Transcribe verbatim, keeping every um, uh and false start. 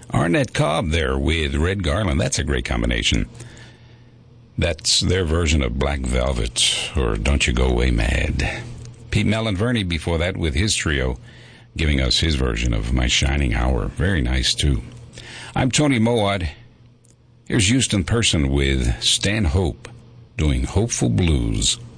Arnett Cobb there with Red Garland. That's a great combination. That's their version of Black Velvet, or Don't You Go Away Mad. Pete Mellon-Verney before that with his trio, giving us his version of My Shining Hour. Very nice, too. I'm Tony Mowat. Here's Houston Person with Stan Hope doing Hopeful Blues.